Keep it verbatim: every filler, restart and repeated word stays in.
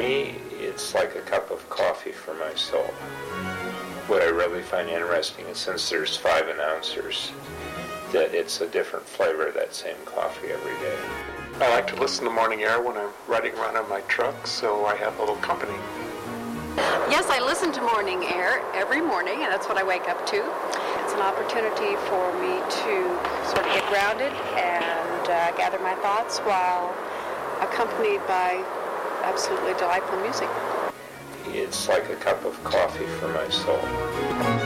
me, it's like a cup of coffee for my soul. What I really find interesting is since there's five announcers, that it's a different flavor of that same coffee every day. I like to listen to Morning Air when I'm riding around in my truck, so I have a little company. Yes, I listen to Morning Air every morning, and that's what I wake up to. It's an opportunity for me to sort of get grounded and uh, gather my thoughts while accompanied by absolutely delightful music. It's like a cup of coffee for my soul.